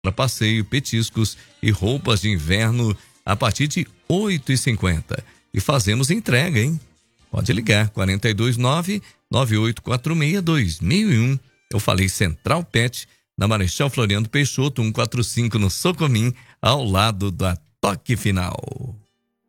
para passeio, petiscos e roupas de inverno a partir de 8,50. E fazemos entrega, hein? Pode ligar, 429-9846-2001. Eu falei Central Pet, na Marechal Floriano Peixoto, 145 no Socomim, ao lado da Toque Final.